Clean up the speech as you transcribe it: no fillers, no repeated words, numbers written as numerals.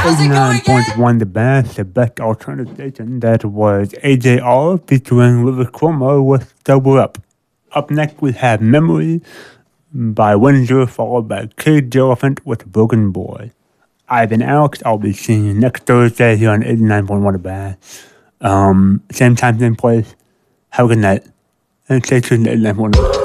How's it going, again? 89.1 The best alternative station. That was AJR featuring River Cuomo with Double Up. Up next, we have Memory by Windsor, followed by Cage Elephant with Broken Boy. I've been Alex. I'll be seeing you next Thursday here on 89.1 The Bass. Same time, same place. Have a good night. And stay tuned to 89.1 The Bass.